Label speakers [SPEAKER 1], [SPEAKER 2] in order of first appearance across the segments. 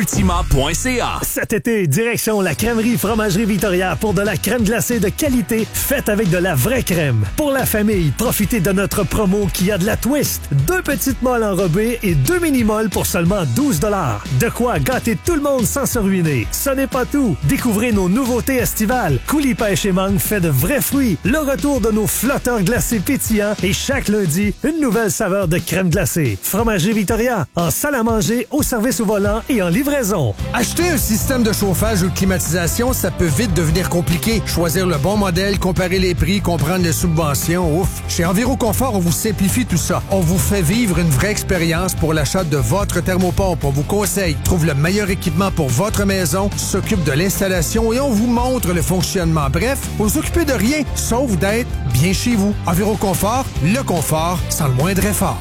[SPEAKER 1] Ultima.ca.
[SPEAKER 2] Cet été, direction la crèmerie Fromagerie Victoria pour de la crème glacée de qualité faite avec de la vraie crème. Pour la famille, profitez de notre promo qui a de la twist. 2 petites molles enrobées et 2 mini-molles pour seulement 12 $. De quoi gâter tout le monde sans se ruiner. Ce n'est pas tout. Découvrez nos nouveautés estivales. Coulis pêche et mangue fait de vrais fruits. Le retour de nos flotteurs glacés pétillants et chaque lundi, une nouvelle saveur de crème glacée. Fromagerie Victoria, en salle à manger, au service au volant et en livraison.
[SPEAKER 3] Acheter un système de chauffage ou de climatisation, ça peut vite devenir compliqué. Choisir le bon modèle, comparer les prix, comprendre les subventions, ouf. Chez Enviroconfort, on vous simplifie tout ça. On vous fait vivre une vraie expérience pour l'achat de votre thermopompe. On vous conseille, trouve le meilleur équipement pour votre maison, s'occupe de l'installation et on vous montre le fonctionnement. Bref, vous vous occupez de rien, sauf d'être bien chez vous. Enviroconfort, le confort sans le moindre effort.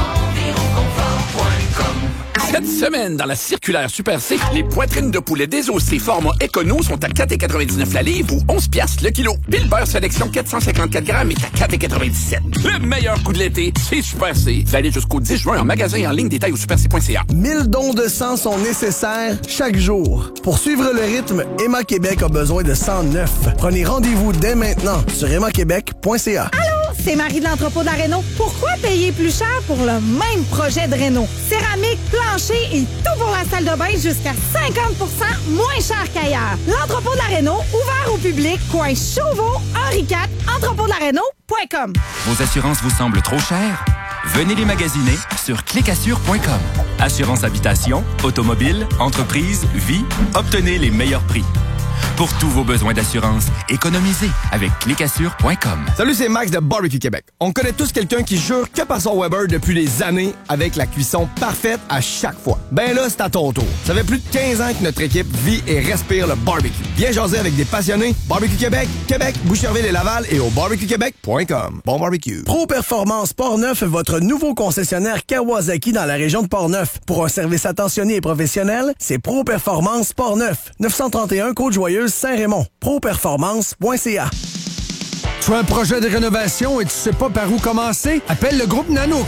[SPEAKER 1] Cette semaine, dans la circulaire Super C, les poitrines de poulet désossées format Econo sont à 4,99 la livre ou 11 piastres le kilo. Puis le beurre sélection 454 grammes est à 4,97. Le meilleur coup de l'été, c'est Super C. Vous allez jusqu'au 10 juin en magasin et en ligne, détail au superc.ca.
[SPEAKER 4] 1000 dons de sang sont nécessaires chaque jour. Pour suivre le rythme, Emma Québec a besoin de sang neuf. Prenez rendez-vous dès maintenant sur emmaquebec.ca.
[SPEAKER 5] Allô, c'est Marie de l'entrepôt de la Réno. Pourquoi payer plus cher pour le même projet de réno? Céramique, plancher et tout pour la salle de bain jusqu'à 50% moins cher qu'ailleurs. L'entrepôt de la Réno, ouvert au public, coin Chauveau, Henri IV, entrepôtdelaréno.com.
[SPEAKER 6] Vos assurances vous semblent trop chères? Venez les magasiner sur clicassure.com. Assurance habitation, automobile, entreprise, vie, obtenez les meilleurs prix. Pour tous vos besoins d'assurance, économisez avec clicassure.com.
[SPEAKER 7] Salut, c'est Max de Barbecue Québec. On connaît tous quelqu'un qui jure que par son Weber depuis des années avec la cuisson parfaite à chaque fois. Ben là, c'est à ton tour. Ça fait plus de 15 ans que notre équipe vit et respire le barbecue. Viens jaser avec des passionnés. Barbecue Québec, Québec, Boucherville et Laval et au barbecuequebec.com. Bon barbecue.
[SPEAKER 4] Pro Performance Portneuf, votre nouveau concessionnaire Kawasaki dans la région de Portneuf. Pour un service attentionné et professionnel, c'est Pro Performance Portneuf. 931 Côte-Joyeuse, Saint-Raymond. Properformance.ca.
[SPEAKER 3] Tu as un projet de rénovation et tu sais pas par où commencer? Appelle le groupe Nanook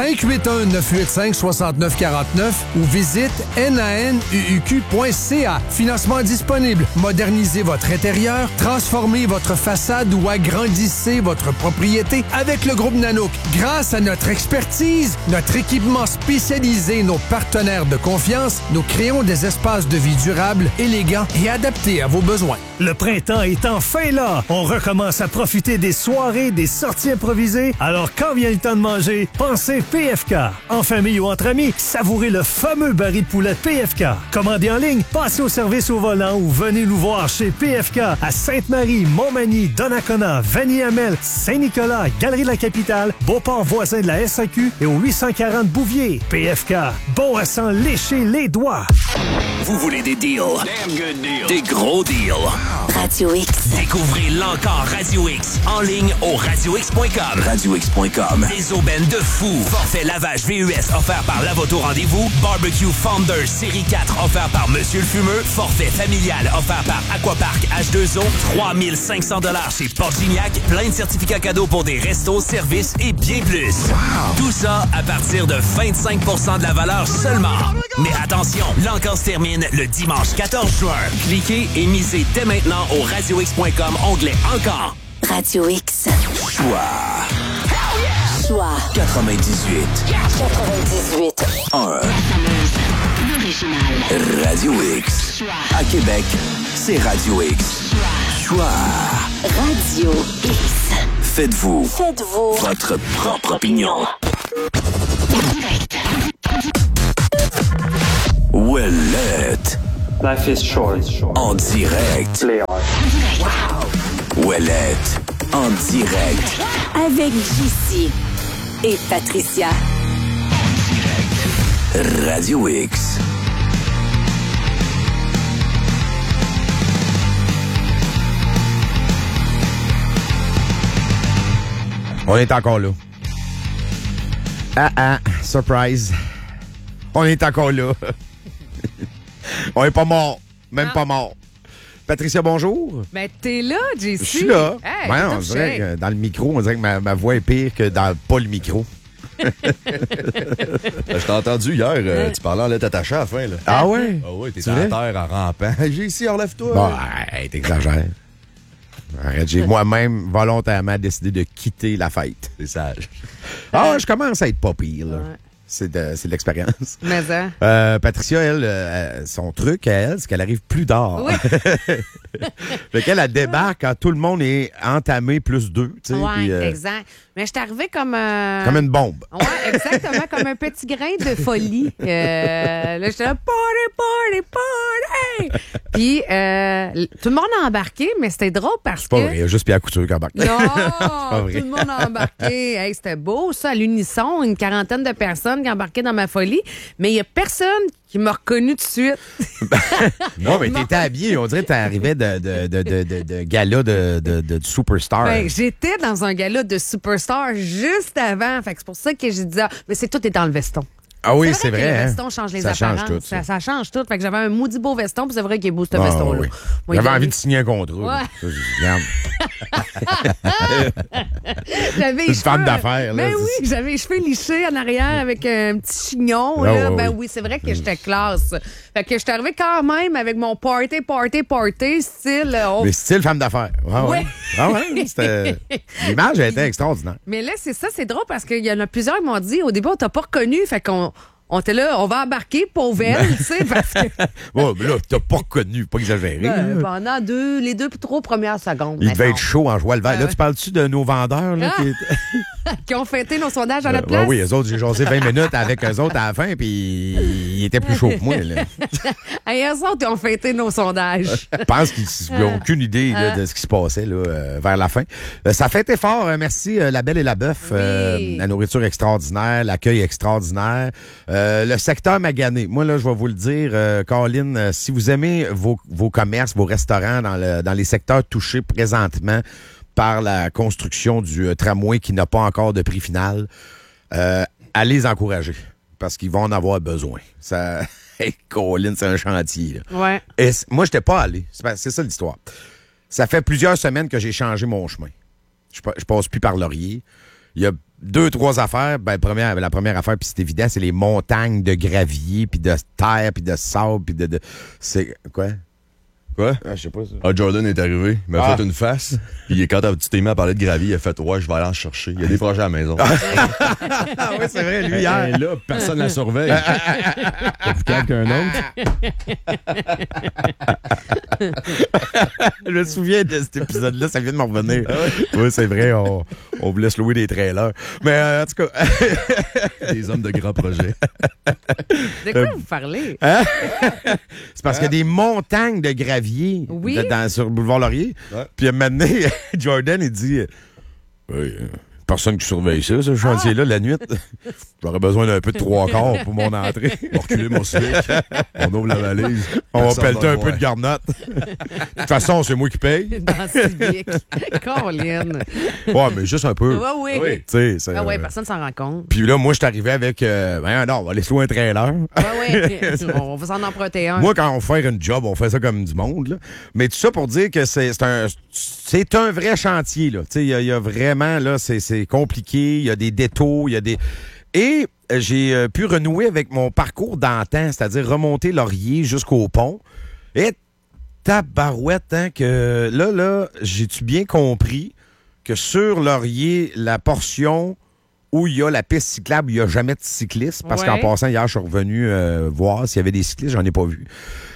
[SPEAKER 3] 581-985-6949 ou visite nanuq.ca. Financement disponible. Modernisez votre intérieur, transformez votre façade ou agrandissez votre propriété avec le groupe Nanook. Grâce à notre expertise, notre équipement spécialisé, nos partenaires de confiance, nous créons des espaces de vie durables, élégants et adaptés à vos besoins.
[SPEAKER 2] Le printemps est enfin là. On recommence à profiter des soirées, des sorties improvisées. Alors quand vient le temps de manger, pensez PFK. En famille ou entre amis, savourez le fameux baril de poulet PFK. Commandez en ligne, passez au service au volant ou venez nous voir chez PFK à Sainte-Marie, Montmagny, Donnacona, Vanier-Hamel, Saint-Nicolas, Galerie de la Capitale, Beauport voisin de la SAQ et au 840 Bouvier. PFK, bon à s'en lécher les doigts.
[SPEAKER 1] Vous voulez des deals? Des gros deals.
[SPEAKER 8] Radio X.
[SPEAKER 1] Découvrez l'encore Radio X en ligne au radiox.com. RadioX.com. Des aubaines de fou. Forfait lavage VUS offert par Lavoto Rendez-vous. Barbecue Founder Série 4 offert par Monsieur le Fumeux. Forfait familial offert par Aquapark H2O. 3500 $ chez Port-Gignac. Plein de certificats cadeaux pour des restos, services et bien plus. Tout ça à partir de 25% de la valeur seulement. Mais attention, l'encore se termine le dimanche 14 juin. Cliquez et misez dès maintenant au radiox.com, onglet encore.
[SPEAKER 8] Radio X.
[SPEAKER 1] Choix.
[SPEAKER 8] Choix.
[SPEAKER 1] 98.
[SPEAKER 8] 98.
[SPEAKER 1] 1. Radio X. À Québec, c'est Radio X. Choix.
[SPEAKER 8] Radio X.
[SPEAKER 1] Faites-vous votre propre opinion. Ouellette.
[SPEAKER 9] Life is short.
[SPEAKER 1] En direct.
[SPEAKER 9] Play hard.
[SPEAKER 1] Ouellette. En direct.
[SPEAKER 8] Avec JC et Patricia.
[SPEAKER 1] Radio X.
[SPEAKER 7] On est encore là. Surprise. On est encore là. On est pas mort. Même pas mort. Patricia, bonjour.
[SPEAKER 10] Ben, t'es là, JC.
[SPEAKER 7] Je suis là.
[SPEAKER 10] Hey,
[SPEAKER 7] on dirait que dans le micro, on dirait que ma voix est pire que dans pas le micro.
[SPEAKER 9] Je t'ai entendu hier, tu parlais en lettre attachée à la fin. Là.
[SPEAKER 3] Ah ouais?
[SPEAKER 9] Ah oui, t'es à terre en rampant. J'ai ici, relève-toi.
[SPEAKER 10] Bon, t'exagères. Arrête, j'ai moi-même volontairement décidé de quitter la fête.
[SPEAKER 9] C'est sage.
[SPEAKER 10] Ah, je commence à être pas pire, là.
[SPEAKER 11] Ouais.
[SPEAKER 10] C'est de l'expérience.
[SPEAKER 11] Mais ça.
[SPEAKER 10] Patricia, elle, son truc à elle, c'est qu'elle arrive plus tard.
[SPEAKER 11] Oui.
[SPEAKER 10] Fait qu'elle, elle débarque quand tout le monde est entamé plus 2. Tu sais,
[SPEAKER 11] Oui,
[SPEAKER 10] puis,
[SPEAKER 11] exact. Mais je suis arrivée comme...
[SPEAKER 10] comme une bombe.
[SPEAKER 11] Oui, exactement, comme un petit grain de folie. Là, j'étais là, party, party, party! Puis, tout le monde a embarqué, mais c'était drôle parce
[SPEAKER 10] Pas
[SPEAKER 11] que...
[SPEAKER 10] vrai, il y a juste Pierre Couture qui embarque.
[SPEAKER 11] Non,
[SPEAKER 10] pas vrai.
[SPEAKER 11] tout le monde a embarqué. Hey, c'était beau, ça, à l'unisson, une quarantaine de personnes qui embarquaient dans ma folie, mais il n'y a personne qui m'a reconnu tout de suite.
[SPEAKER 10] Non, mais t'étais habillé, on dirait que t'arrivais de gala de superstar.
[SPEAKER 11] Ben, j'étais dans un gala de Superstar juste avant. Fait que c'est pour ça que j'ai dit, mais c'est tout est dans le veston.
[SPEAKER 10] Ah oui,
[SPEAKER 11] que
[SPEAKER 10] c'est vrai.
[SPEAKER 11] le
[SPEAKER 10] Hein?
[SPEAKER 11] veston change les
[SPEAKER 10] Ça change
[SPEAKER 11] apparences.
[SPEAKER 10] tout, ça.
[SPEAKER 11] Ça change tout. Fait que j'avais un maudit beau veston, puis c'est vrai qu'il est beau, ce
[SPEAKER 10] Ah,
[SPEAKER 11] veston-là.
[SPEAKER 10] oui.
[SPEAKER 11] Moi,
[SPEAKER 10] J'avais
[SPEAKER 11] il-
[SPEAKER 10] envie de signer un contrat.
[SPEAKER 11] Ouais.
[SPEAKER 10] Ça, je regarde.
[SPEAKER 11] J'avais
[SPEAKER 10] Une
[SPEAKER 11] les
[SPEAKER 10] femme
[SPEAKER 11] cheveux-
[SPEAKER 10] d'affaires, là,
[SPEAKER 11] Ben
[SPEAKER 10] c'est
[SPEAKER 11] oui, j'avais les cheveux lichés en arrière avec un petit chignon.
[SPEAKER 10] Ah,
[SPEAKER 11] là.
[SPEAKER 10] ouais,
[SPEAKER 11] Ben
[SPEAKER 10] ouais.
[SPEAKER 11] oui, c'est vrai que j'étais classe. Fait que j'étais arrivée quand même avec mon party, style.
[SPEAKER 10] Mais style femme d'affaires. Ah, ouais.
[SPEAKER 11] Ouais.
[SPEAKER 10] Ah ouais, c'était... L'image elle était extraordinaire.
[SPEAKER 11] Mais là, c'est ça, c'est drôle parce qu'il y en a plusieurs qui m'ont dit, au début, on t'a pas reconnu. Fait qu'on était là, on va embarquer, pauvre elle, tu sais, parce que
[SPEAKER 10] Ouais, mais là, t'as pas reconnu, pas exagéré.
[SPEAKER 11] pendant les 2 puis 3 premières secondes.
[SPEAKER 10] Il devait
[SPEAKER 11] mettons,
[SPEAKER 10] être chaud en joie le vert. Là, tu parles-tu de nos vendeurs, là,
[SPEAKER 11] Ah!
[SPEAKER 10] qui...
[SPEAKER 11] qui ont fêté nos sondages à la place.
[SPEAKER 10] Oui, eux autres, j'ai jasé 20 minutes avec eux autres à la fin, puis ils étaient plus chauds que moi, là.
[SPEAKER 11] Et eux autres, ils ont fêté nos sondages.
[SPEAKER 10] Je pense qu'ils n'ont aucune idée là, de ce qui se passait là, vers la fin. Ça fait été fort. Merci, La Belle et la Bœuf.
[SPEAKER 11] Oui.
[SPEAKER 10] La nourriture extraordinaire, l'accueil extraordinaire. Le secteur magané. Moi, là, je vais vous le dire, Caroline, si vous aimez vos commerces, vos restaurants dans les secteurs touchés présentement par la construction du tramway qui n'a pas encore de prix final, allez les encourager parce qu'ils vont en avoir besoin. Ça... Hey, Caroline, c'est un chantier. Là.
[SPEAKER 11] Ouais.
[SPEAKER 10] Et moi, je n'étais pas allé. C'est ça l'histoire. Ça fait plusieurs semaines que j'ai changé mon chemin. Je passe plus par Laurier. Il y a 2-3 affaires. Ben, la première affaire, puis c'est évident, c'est les montagnes de gravier, puis de terre, puis de sable, puis de... C'est... Quoi?
[SPEAKER 9] Quoi?
[SPEAKER 10] Ah, je sais pas ça.
[SPEAKER 9] Ah, Jordan est arrivé, il m'a
[SPEAKER 10] Ah.
[SPEAKER 9] fait une face. Puis quand tu t'es mis à parler de gravier, il a fait « Ouais, je vais aller en chercher. Il y a des projets à la maison. »
[SPEAKER 10] Ah oui, c'est vrai, lui, hier.
[SPEAKER 9] Et là, personne ne la surveille. T'as plus calme qu'un autre.
[SPEAKER 10] Je me souviens de cet épisode-là, ça vient de me revenir. Oui, c'est vrai, on voulait se louer des trailers. Mais en tout cas...
[SPEAKER 9] Des hommes de grands projets.
[SPEAKER 11] De quoi vous parlez?
[SPEAKER 10] Hein? C'est parce qu'il y a des montagnes de gravier
[SPEAKER 11] Oui.
[SPEAKER 10] sur le boulevard Laurier.
[SPEAKER 9] Ouais.
[SPEAKER 10] Puis à un moment donné, Jordan, il dit personne qui surveille ça, ce chantier-là, la nuit. J'aurais besoin d'un peu de 3/4 pour mon entrée.
[SPEAKER 9] On va reculer mon civic. On ouvre la valise.
[SPEAKER 10] On va
[SPEAKER 9] Personne
[SPEAKER 10] pelleter un
[SPEAKER 9] voir.
[SPEAKER 10] peu de garnotte. De toute façon, c'est moi qui paye.
[SPEAKER 11] Dans Civic. Colin.
[SPEAKER 10] Ouais, mais juste un peu.
[SPEAKER 11] Ouais, oui.
[SPEAKER 10] Tu sais, c'est...
[SPEAKER 11] Ah ouais, personne s'en rend compte.
[SPEAKER 10] Puis là, moi, je suis arrivé avec... non, on va aller se louer un trailer.
[SPEAKER 11] Ouais. On va s'en emprunter un.
[SPEAKER 10] Moi, quand on fait une job, on fait ça comme du monde. Là. Mais tout ça pour dire que c'est un vrai chantier. Là. Il y a vraiment, là, c'est compliqué, il y a des détours, il y a des... Et j'ai pu renouer avec mon parcours d'antan, c'est-à-dire remonter Laurier jusqu'au pont. Et tabarouette, hein, que là, j'ai-tu bien compris que sur Laurier, la portion où il y a la piste cyclable, il n'y a jamais de cyclistes. Parce
[SPEAKER 11] Ouais.
[SPEAKER 10] qu'en passant, hier, je suis revenu voir s'il y avait des cyclistes, j'en ai pas vu.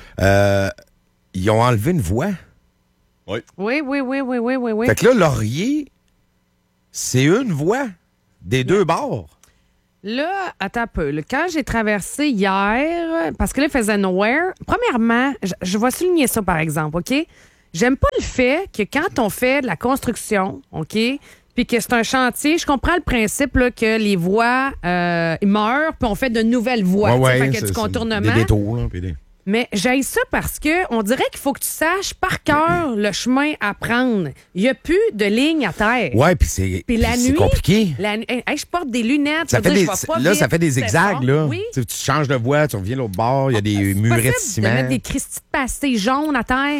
[SPEAKER 10] Ils ont enlevé une voie.
[SPEAKER 11] Oui.
[SPEAKER 10] Fait que là, Laurier, c'est une voie des deux bords.
[SPEAKER 11] Là, attends un peu. Là, quand j'ai traversé hier, parce que là, il faisait nowhere, premièrement, je vais souligner ça, par exemple, OK? J'aime pas le fait que quand on fait de la construction, OK, puis que c'est un chantier, je comprends le principe là, que les voies ils meurent, puis on fait de nouvelles voies.
[SPEAKER 10] Ouais,
[SPEAKER 11] tu sais, fait qu'il y a
[SPEAKER 10] c'est
[SPEAKER 11] du contournement.
[SPEAKER 10] des détours. Là, puis des...
[SPEAKER 11] Mais j'aille ça parce que on dirait qu'il faut que tu saches par cœur le chemin à prendre. Il n'y a plus de ligne à terre.
[SPEAKER 10] Ouais, puis c'est
[SPEAKER 11] nuit,
[SPEAKER 10] compliqué.
[SPEAKER 11] Je porte des lunettes.
[SPEAKER 10] Ça
[SPEAKER 11] veut
[SPEAKER 10] fait
[SPEAKER 11] dire,
[SPEAKER 10] des,
[SPEAKER 11] je vais pas
[SPEAKER 10] là,
[SPEAKER 11] vite,
[SPEAKER 10] ça fait des
[SPEAKER 11] c'est
[SPEAKER 10] zigzags.
[SPEAKER 11] fort.
[SPEAKER 10] Là.
[SPEAKER 11] Oui.
[SPEAKER 10] Tu changes de voie, tu reviens l'autre bord, il y a des
[SPEAKER 11] C'est
[SPEAKER 10] murets de
[SPEAKER 11] possible
[SPEAKER 10] ciment.
[SPEAKER 11] de mettre des Christy de pastilles jaunes à terre.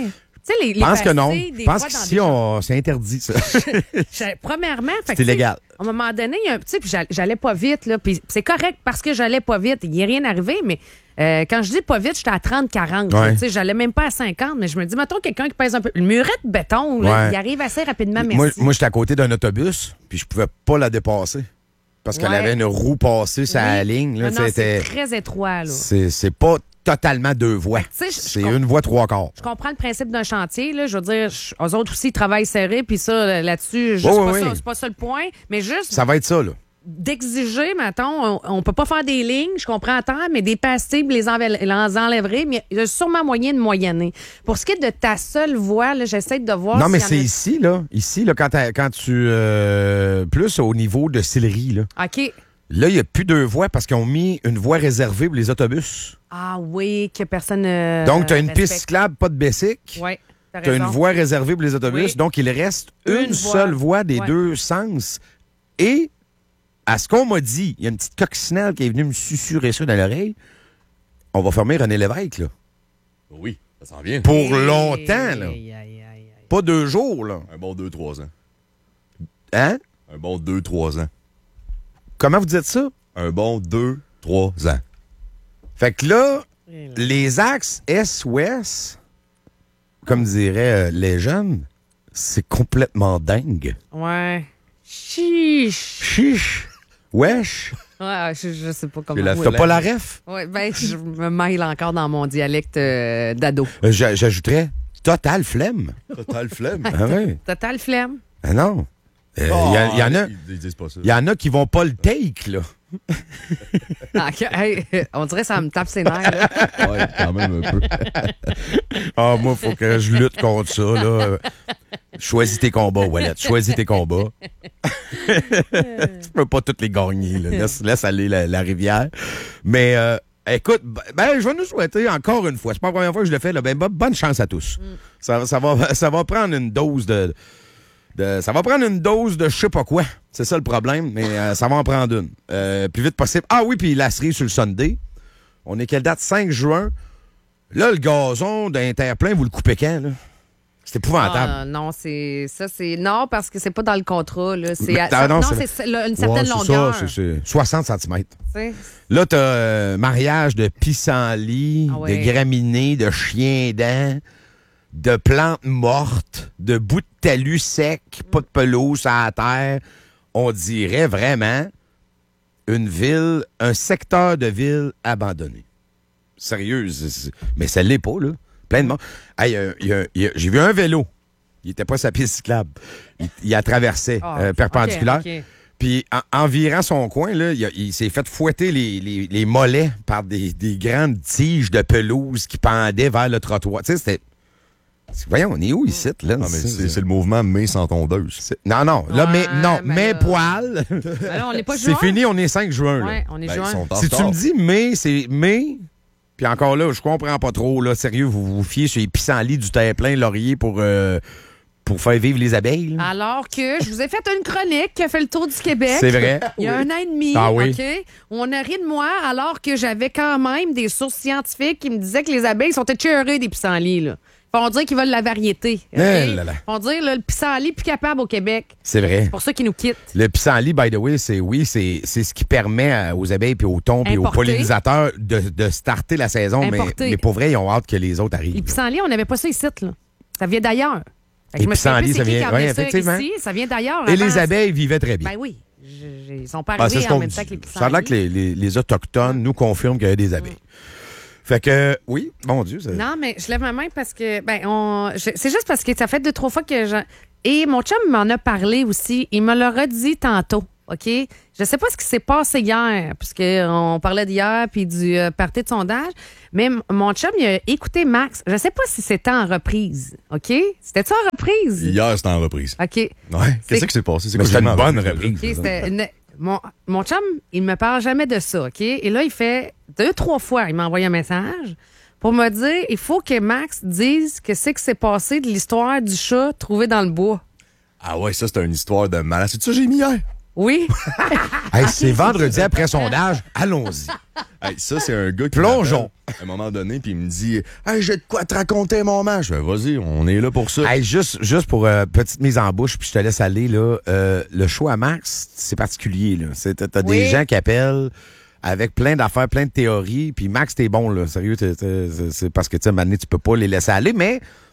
[SPEAKER 11] Tu sais, les
[SPEAKER 10] Je pense que non.
[SPEAKER 11] pastilles, des
[SPEAKER 10] Je pense
[SPEAKER 11] fois, dans
[SPEAKER 10] qu'ici,
[SPEAKER 11] des
[SPEAKER 10] c'est interdit, ça.
[SPEAKER 11] Premièrement,
[SPEAKER 10] c'est illégal.
[SPEAKER 11] À un moment donné, il y a un petit, puis j'allais pas vite, là, puis c'est correct parce que j'allais pas vite. Il n'y a rien arrivé, mais quand je dis pas vite, j'étais à 30-40.
[SPEAKER 10] Ouais.
[SPEAKER 11] Tu sais, j'allais même pas à 50, mais je me dis, mettons quelqu'un qui pèse un peu. Le muret de béton, là,
[SPEAKER 10] Ouais.
[SPEAKER 11] il arrive assez rapidement, merci.
[SPEAKER 10] Moi, j'étais à côté d'un autobus, puis je pouvais pas la dépasser. Parce qu'elle
[SPEAKER 11] Ouais.
[SPEAKER 10] avait une roue passée sur la ligne. Là,
[SPEAKER 11] Non, c'est
[SPEAKER 10] c'était-
[SPEAKER 11] très étroit, là.
[SPEAKER 10] c'est pas totalement 2 voies.
[SPEAKER 11] Tu sais,
[SPEAKER 10] C'est une voie 3/4.
[SPEAKER 11] Je comprends le principe d'un chantier, là. Je veux dire, eux autres aussi, ils travaillent serré, puis ça, là-dessus,
[SPEAKER 10] Oui, oui,
[SPEAKER 11] c'est
[SPEAKER 10] oui.
[SPEAKER 11] pas ça le point. Mais juste
[SPEAKER 10] Ça va être ça, là.
[SPEAKER 11] d'exiger, mettons, on peut pas faire des lignes, je comprends à temps, mais des pastilles, les enlèverait, mais il y a sûrement moyen de moyenner. Pour ce qui est de ta seule voie, là, j'essaie de voir
[SPEAKER 10] Non, mais
[SPEAKER 11] s'il y en
[SPEAKER 10] c'est ici, là. Ici, là, quand tu... plus au niveau de Sillery, là.
[SPEAKER 11] a- OK.
[SPEAKER 10] Là, il n'y a plus 2 voies parce qu'ils ont mis une voie réservée pour les autobus.
[SPEAKER 11] Ah oui, que personne
[SPEAKER 10] Donc, tu as une
[SPEAKER 11] respecte.
[SPEAKER 10] piste cyclable, pas de bicycle.
[SPEAKER 11] Oui, t'as
[SPEAKER 10] Tu as une
[SPEAKER 11] raison.
[SPEAKER 10] voie réservée pour les autobus.
[SPEAKER 11] Oui.
[SPEAKER 10] Donc, il reste
[SPEAKER 11] Une
[SPEAKER 10] une
[SPEAKER 11] voie.
[SPEAKER 10] seule voie des
[SPEAKER 11] Ouais.
[SPEAKER 10] 2 sens. Et, à ce qu'on m'a dit, il y a une petite coccinelle qui est venue me susurrer ça dans l'oreille. On va fermer René Lévesque, là.
[SPEAKER 9] Oui, ça s'en vient.
[SPEAKER 10] Pour longtemps, là.
[SPEAKER 11] Aïe, aïe, aïe, aïe.
[SPEAKER 10] Pas 2 jours, là.
[SPEAKER 9] Un bon 2-3 ans.
[SPEAKER 10] Hein?
[SPEAKER 9] Un bon 2-3 ans.
[SPEAKER 10] Comment vous dites ça?
[SPEAKER 9] Un bon 2-3 ans.
[SPEAKER 10] Fait que là, les axes Est-Ouest, comme diraient les jeunes, c'est complètement dingue.
[SPEAKER 11] Ouais. Chiche.
[SPEAKER 10] Chiche. Wesh.
[SPEAKER 11] Ouais, je sais pas comment.
[SPEAKER 10] T'as pas la ref?
[SPEAKER 11] Ouais, ben, je me mêle encore dans mon dialecte d'ado.
[SPEAKER 10] J'ajouterais total flemme.
[SPEAKER 9] Total flemme.
[SPEAKER 10] Ah oui.
[SPEAKER 11] Total flemme.
[SPEAKER 10] Ah non. Il y en a.
[SPEAKER 9] Ils disent pas ça.
[SPEAKER 10] Il y en a qui vont pas le take, là.
[SPEAKER 11] Ah, hey, on dirait que ça me tape ses nerfs. là.
[SPEAKER 9] Ouais, quand même un peu.
[SPEAKER 10] Ah, moi, faut que je lutte contre ça, là. Choisis tes combats, Wallet. Choisis tes combats. Tu peux pas toutes les gagner, là. Laisse aller la rivière. Mais, écoute, ben, je vais nous souhaiter encore une fois. C'est pas la première fois que je le fais, là. Ben, bonne chance à tous. Ça va prendre une dose ça va prendre une dose de je sais pas quoi. C'est ça le problème, mais ça va en prendre une. Plus vite possible. Ah oui, puis la cerise sur le Sunday. On est quelle date? 5 juin. Là, le gazon d'un terre-plein, vous le coupez quand, là? C'est épouvantable.
[SPEAKER 11] Ah, non, c'est non, parce que c'est pas dans le contrat. Là.
[SPEAKER 10] Mais non,
[SPEAKER 11] c'est une certaine longueur.
[SPEAKER 10] Ça, c'est 60 cm.
[SPEAKER 11] T'sais.
[SPEAKER 10] Là, t'as mariage de pissenlit,
[SPEAKER 11] Ah ouais.
[SPEAKER 10] de graminées, de chiens-dents, de plantes mortes, de bouts de talus secs, pas de pelouse à la terre. On dirait vraiment une ville, un secteur de ville abandonné. Sérieux, mais ça l'est pas, là. Plein de monde. Hey, j'ai vu un vélo. Il était pas sa piste cyclable. Il a traversé perpendiculaire.
[SPEAKER 11] OK.
[SPEAKER 10] Puis, en virant son coin, là, il s'est fait fouetter les mollets par des grandes tiges de pelouse qui pendaient vers le trottoir. Tu sais, c'était... Voyons, on est où ici, là?
[SPEAKER 9] Non, mais c'est le mouvement mais sans tondeuse.
[SPEAKER 10] Non, là,
[SPEAKER 11] Ouais,
[SPEAKER 10] mais
[SPEAKER 11] là.
[SPEAKER 10] poil.
[SPEAKER 11] Ben là, on n'est pas
[SPEAKER 10] C'est
[SPEAKER 11] juin.
[SPEAKER 10] fini, on est 5 juin. Là.
[SPEAKER 11] Ouais, on est
[SPEAKER 9] Ben,
[SPEAKER 11] juin.
[SPEAKER 9] ils sont en
[SPEAKER 10] Si tu
[SPEAKER 9] retard.
[SPEAKER 10] me dis mai, c'est mai. Puis encore là, je comprends pas trop. Là, sérieux, vous vous fiez sur les pissenlits du terre-plein laurier pour faire vivre les abeilles. Là.
[SPEAKER 11] Alors que je vous ai fait une chronique qui a fait le tour du Québec.
[SPEAKER 10] C'est vrai.
[SPEAKER 11] Il y a un an et demi.
[SPEAKER 10] Ah oui.
[SPEAKER 11] OK? On a ri de moi alors que j'avais quand même des sources scientifiques qui me disaient que les abeilles sont écœurées des pissenlits. Là. On dirait qu'ils veulent la variété. OK?
[SPEAKER 10] Eh là là.
[SPEAKER 11] On dirait le pissenlit plus capable au Québec.
[SPEAKER 10] C'est vrai.
[SPEAKER 11] C'est pour ça qu'ils nous quittent.
[SPEAKER 10] Le pissenlit, by the way, c'est ce qui permet aux abeilles, puis aux thons, puis aux
[SPEAKER 11] Importer.
[SPEAKER 10] pollinisateurs de starter la saison.
[SPEAKER 11] Importer.
[SPEAKER 10] Mais pour vrai, ils ont hâte que les autres
[SPEAKER 11] Les
[SPEAKER 10] arrivent.
[SPEAKER 11] pissenlits, on n'avait pas ça ici. Là. Ça vient d'ailleurs. Fait que
[SPEAKER 10] Les
[SPEAKER 11] je me souviens plus
[SPEAKER 10] pissenlits,
[SPEAKER 11] c'est
[SPEAKER 10] ça
[SPEAKER 11] qui
[SPEAKER 10] vient-
[SPEAKER 11] qui emmenait
[SPEAKER 10] ouais,
[SPEAKER 11] ça
[SPEAKER 10] effectivement.
[SPEAKER 11] ici. Ça vient d'ailleurs.
[SPEAKER 10] Et
[SPEAKER 11] Avant,
[SPEAKER 10] les abeilles vivaient très bien.
[SPEAKER 11] Ben oui. Ils sont pas
[SPEAKER 10] Ah,
[SPEAKER 11] arrivés
[SPEAKER 10] c'est ce
[SPEAKER 11] en
[SPEAKER 10] qu'on
[SPEAKER 11] même
[SPEAKER 10] dit.
[SPEAKER 11] temps que les
[SPEAKER 10] Ça a l'air que
[SPEAKER 11] pissenlits.
[SPEAKER 10] les Autochtones nous confirment qu'il y a des abeilles. Fait que, oui, mon Dieu. Ça...
[SPEAKER 11] Non, mais je lève ma main parce que, c'est juste parce que ça fait 2-3 fois que Et mon chum m'en a parlé aussi. Il me l'a redit tantôt, OK? Je sais pas ce qui s'est passé hier, puisqu'on parlait d'hier puis du party de sondage, mais mon chum, il a écouté Max. Je sais pas si c'était en reprise, OK? C'était-tu en reprise?
[SPEAKER 9] Hier, c'était en reprise.
[SPEAKER 11] OK.
[SPEAKER 9] Ouais. Qu'est-ce qui s'est passé? C'est
[SPEAKER 10] Mais
[SPEAKER 9] quoi
[SPEAKER 10] c'était
[SPEAKER 9] le
[SPEAKER 10] une
[SPEAKER 9] moment
[SPEAKER 10] bonne
[SPEAKER 9] reprise?
[SPEAKER 10] reprise.
[SPEAKER 11] OK, c'était mon chum, il me parle jamais de ça, OK? Et là, il fait 2-3 fois, il m'a envoyé un message pour me dire, il faut que Max dise que c'est que s'est passé de l'histoire du chat trouvé dans le bois.
[SPEAKER 9] Ah ouais, ça, c'était une histoire de malade. C'est ça que j'ai mis hier?
[SPEAKER 11] Oui.
[SPEAKER 10] Hey, c'est vendredi après sondage. Allons-y.
[SPEAKER 9] Hey, ça, c'est un gars qui
[SPEAKER 10] plongeons
[SPEAKER 9] à un moment donné, puis il me dit « Hey, j'ai de quoi te raconter mon match. » Vas-y, on est là pour ça.
[SPEAKER 10] Hey, juste pour petite mise en bouche, puis je te laisse aller, là. Le show à Max, c'est particulier, là. T'as des gens qui appellent avec plein d'affaires, plein de théories, puis Max, t'es bon, là. Sérieux, c'est parce que, tu sais, maintenant, tu peux pas les laisser aller, mais